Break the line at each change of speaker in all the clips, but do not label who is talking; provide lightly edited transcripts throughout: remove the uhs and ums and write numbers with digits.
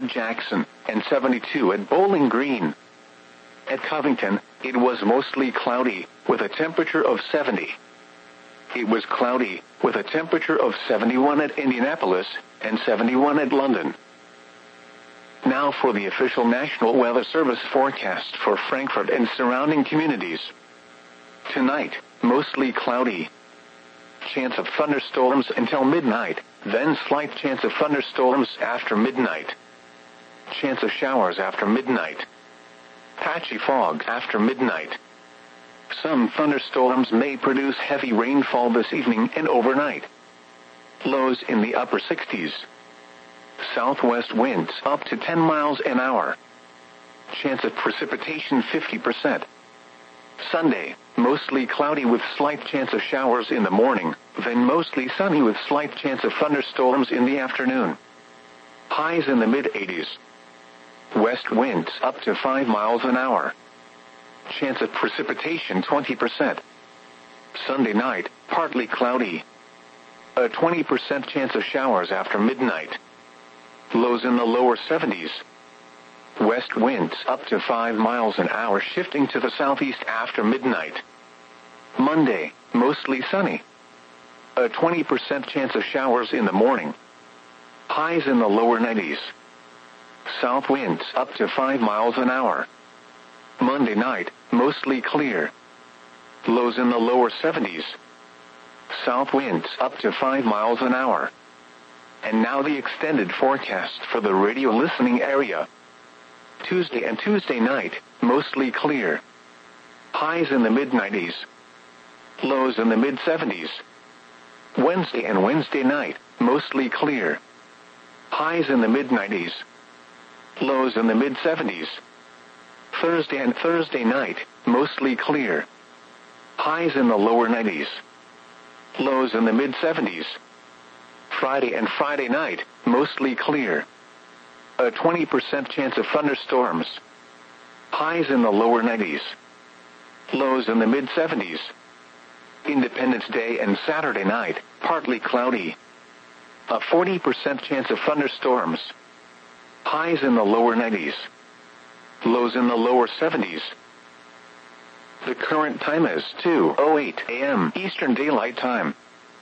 Jackson, and 72 at Bowling Green. At Covington, it was mostly cloudy, with a temperature of 70. It was cloudy, with a temperature of 71 at Indianapolis, and 71 at London. Now for the official National Weather Service forecast for Frankfurt and surrounding communities. Tonight, mostly cloudy. Chance of thunderstorms until midnight, then slight chance of thunderstorms after midnight. Chance of showers after midnight. Patchy fog after midnight. Some thunderstorms may produce heavy rainfall this evening and overnight. Lows in the upper 60s. Southwest winds up to 10 miles an hour. Chance of precipitation 50%. Sunday, mostly cloudy with slight chance of showers in the morning, then mostly sunny with slight chance of thunderstorms in the afternoon. Highs in the mid-80s. West winds up to 5 miles an hour. Chance of precipitation 20%. Sunday night, partly cloudy. A 20% chance of showers after midnight. Lows in the lower 70s. West winds up to 5 miles an hour shifting to the southeast after midnight. Monday, mostly sunny. A 20% chance of showers in the morning. Highs in the lower 90s. South winds up to 5 miles an hour. Monday night, mostly clear. Lows in the lower 70s. South winds up to 5 miles an hour. And now the extended forecast for the radio listening area. Tuesday and Tuesday night, mostly clear. Highs in the mid-90s. Lows in the mid-70s. Wednesday and Wednesday night, mostly clear. Highs in the mid-90s. Lows in the mid-70s. Thursday and Thursday night, mostly clear. Highs in the lower 90s. Lows in the mid-70s. Friday and Friday night, mostly clear. A 20% chance of thunderstorms. Highs in the lower 90s. Lows in the mid-70s. Independence Day and Saturday night, partly cloudy. A 40% chance of thunderstorms. Highs in the lower 90s. Lows in the lower 70s. The current time is 2:08 a.m. Eastern Daylight Time.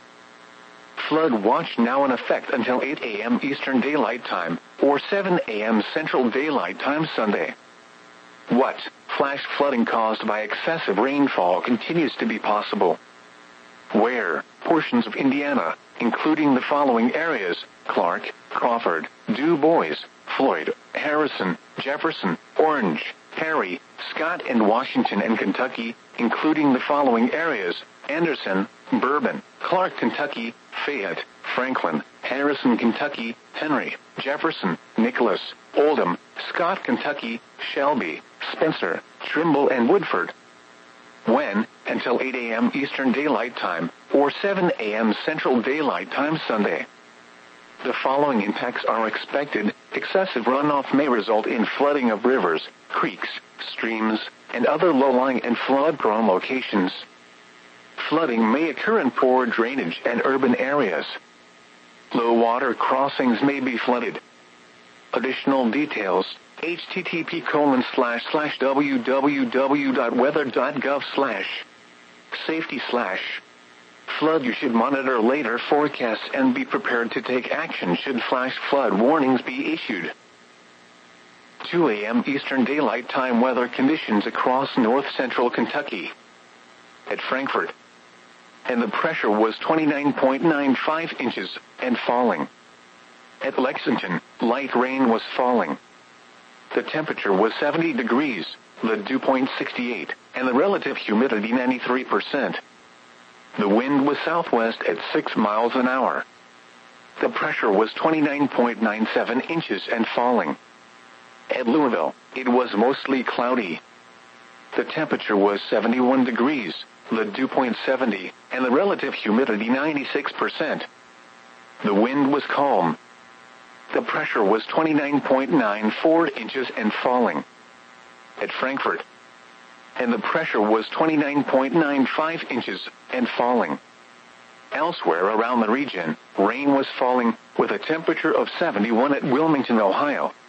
Flood watch now in effect until 8 a.m. Eastern Daylight Time, or 7 a.m. Central Daylight Time Sunday. What? Flash flooding caused by excessive rainfall continues to be possible. Where? Portions of Indiana, including the following areas: Clark, Crawford, Du Bois, Floyd, Harrison, Jefferson, Orange, Perry, Scott, and Washington and Kentucky, including the following areas: Anderson, Bourbon, Clark, Kentucky, Fayette, Franklin, Harrison, Kentucky, Henry, Jefferson, Nicholas, Oldham, Scott, Kentucky, Shelby, Spencer, Trimble, and Woodford. When? Until 8 a.m. Eastern Daylight Time, or 7 a.m. Central Daylight Time Sunday. The following impacts are expected. Excessive runoff may result in flooding of rivers, creeks, streams, and other low-lying and flood-prone locations. Flooding may occur in poor drainage and urban areas. Low water crossings may be flooded. Additional details: http://www.weather.gov/safety/ flood. You should monitor later forecasts and be prepared to take action should flash flood warnings be issued. 2 a.m. Eastern Daylight Time weather conditions across north-central Kentucky. At Frankfurt, and the pressure was 29.95 inches and falling. At Lexington, light rain was falling. The temperature was 70 degrees, the dew point 68, and the relative humidity 93%. The wind was southwest at 6 miles an hour. The pressure was 29.97 inches and falling. At Louisville, it was mostly cloudy. The temperature was 71 degrees, the dew point 70, and the relative humidity 96%. The wind was calm. The pressure was 29.94 inches and falling. At Frankfurt, and the pressure was 29.95 inches and falling. Elsewhere around the region, rain was falling, with a temperature of 71 at Wilmington, Ohio,